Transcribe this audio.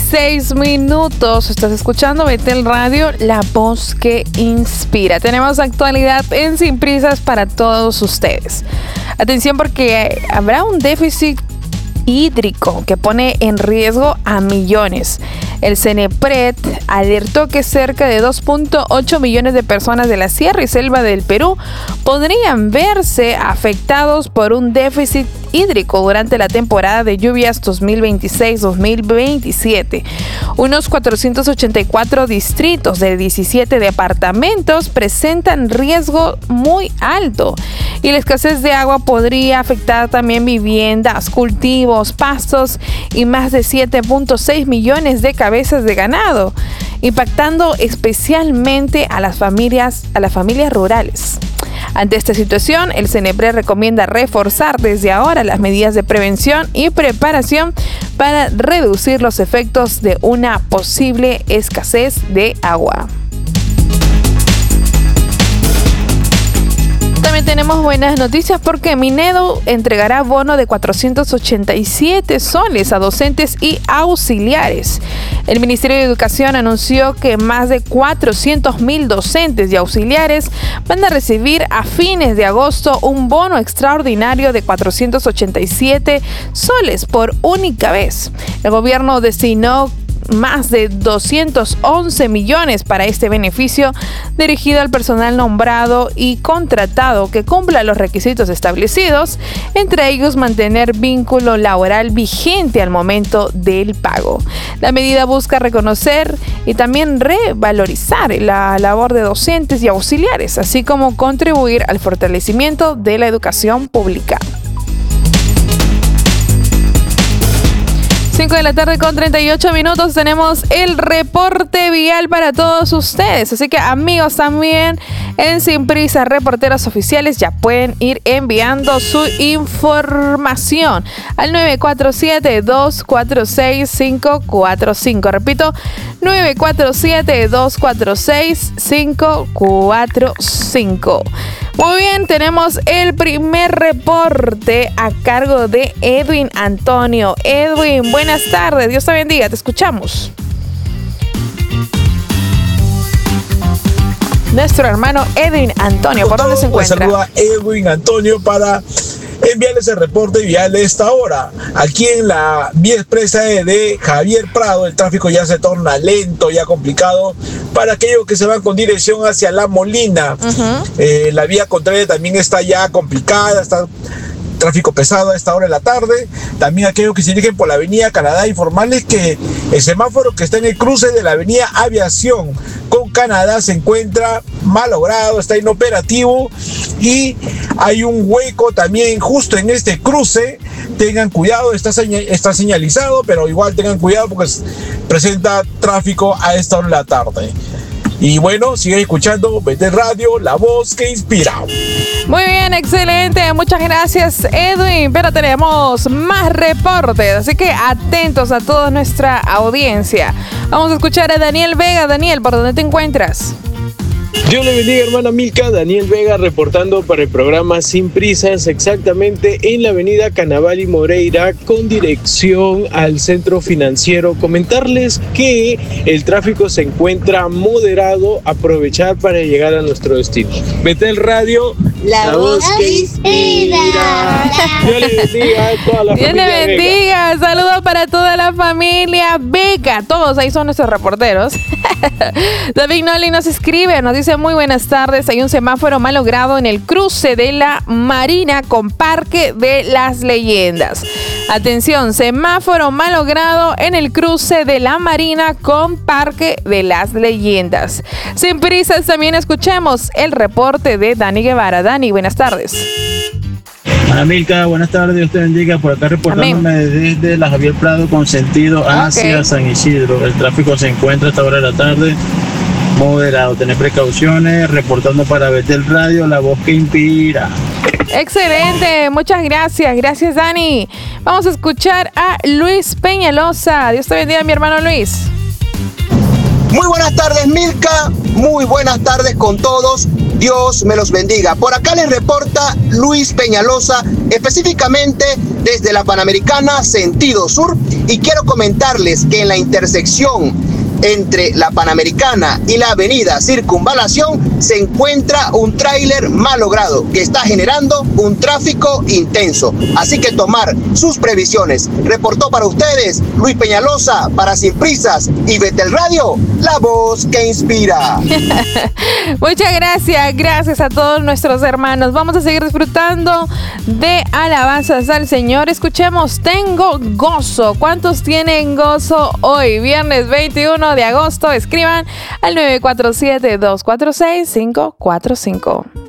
16 minutos. Estás escuchando Betel Radio, la voz que inspira. Tenemos actualidad en Sin Prisas para todos ustedes. Atención, porque habrá un déficit hídrico que pone en riesgo a millones. El CENEPRED alertó que cerca de 2.8 millones de personas de la sierra y selva del Perú podrían verse afectados por un déficit hídrico durante la temporada de lluvias 2026-2027. Unos 484 distritos de 17 departamentos presentan riesgo muy alto y la escasez de agua podría afectar también viviendas, cultivos, pastos y más de 7.6 millones de cabezas de ganado, impactando especialmente a las familias rurales. Ante esta situación, el CENEPRED recomienda reforzar desde ahora las medidas de prevención y preparación para reducir los efectos de una posible escasez de agua. También tenemos buenas noticias porque Minedu entregará bono de 487 soles a docentes y auxiliares. El Ministerio de Educación anunció que más de 400,000 docentes y auxiliares van a recibir a fines de agosto un bono extraordinario de 487 soles por única vez. El gobierno destinó más de 211 millones para este beneficio dirigido al personal nombrado y contratado que cumpla los requisitos establecidos, entre ellos mantener vínculo laboral vigente al momento del pago. La medida busca reconocer y también revalorizar la labor de docentes y auxiliares, así como contribuir al fortalecimiento de la educación pública. 5 de la tarde con 38 minutos, tenemos el reporte vial para todos ustedes. Así que amigos, también en Sin Prisa, reporteros oficiales ya pueden ir enviando su información al 947-246-545. Repito, 947-246-545. Muy bien, tenemos el primer reporte a cargo de Edwin Antonio. Edwin, buenas tardes, Dios te bendiga, te escuchamos. Nuestro hermano Edwin Antonio, ¿por dónde se encuentra? Saluda Edwin Antonio para enviarles el reporte vial de esta hora. Aquí en la vía expresa de Javier Prado, el tráfico ya se torna lento, ya complicado para aquellos que se van con dirección hacia La Molina. La vía contraria también está ya complicada, está tráfico pesado a esta hora de la tarde. También aquellos que se dirigen por la avenida Canadá, informarles que el semáforo que está en el cruce de la avenida Aviación con Canadá se encuentra malogrado, está inoperativo y hay un hueco también justo en este cruce. Tengan cuidado, está señalizado, pero igual tengan cuidado porque presenta tráfico a esta hora de la tarde. Y bueno, sigan escuchando Betel Radio, la voz que inspira. Muy bien, excelente. Muchas gracias, Edwin. Pero tenemos más reportes, así que atentos a toda nuestra audiencia. Vamos a escuchar a Daniel Vega. Daniel, ¿por dónde te encuentras? Dios le bendiga, hermana Milka. Daniel Vega reportando para el programa Sin Prisas, exactamente en la avenida Canaval y Moreira con dirección al centro financiero. Comentarles que el tráfico se encuentra moderado, aprovechar para llegar a nuestro destino. Betel Radio, la voz que inspira. Dios le bendiga a toda la familia. Dios le bendiga. Vega. Saludos para toda la familia Vega. Todos ahí son nuestros reporteros. David Noli nos escribe, nos dice: muy buenas tardes, hay un semáforo malogrado en el cruce de la Marina con Parque de las Leyendas. Atención, semáforo malogrado en el cruce de la Marina con Parque de las Leyendas. Sin prisas, también escuchemos el reporte de Dani Guevara. Dani, buenas tardes. Amilca, buenas tardes, Dios te bendiga. Por acá reportándome desde la Javier Prado con sentido hacia San Isidro. El tráfico se encuentra a esta hora de la tarde moderado. Tener precauciones, reportando para Betel Radio, la voz que inspira. Excelente, muchas gracias. Gracias, Dani. Vamos a escuchar a Luis Peñalosa. Dios te bendiga, mi hermano Luis. Muy buenas tardes, Milka. Muy buenas tardes con todos. Dios me los bendiga. Por acá les reporta Luis Peñalosa, específicamente desde la Panamericana sentido sur, y quiero comentarles que en la intersección entre la Panamericana y la avenida Circunvalación se encuentra un tráiler malogrado que está generando un tráfico intenso. Así que tomar sus previsiones. Reportó para ustedes Luis Peñalosa para Sin Prisas y Betel Radio, la voz que inspira. Muchas gracias, gracias a todos nuestros hermanos. Vamos a seguir disfrutando de alabanzas al Señor. Escuchemos Tengo Gozo. ¿Cuántos tienen gozo hoy? Viernes 21 de agosto. Escriban al 947-246-545.